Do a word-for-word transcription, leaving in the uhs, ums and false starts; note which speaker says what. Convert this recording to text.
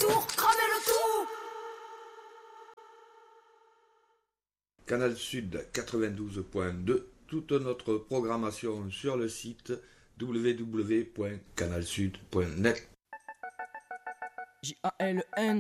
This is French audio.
Speaker 1: tour, cramez le tout.
Speaker 2: Canal Sud quatre-vingt-douze point deux, toute notre programmation sur le site w w w point canal sud point net.
Speaker 3: J A L N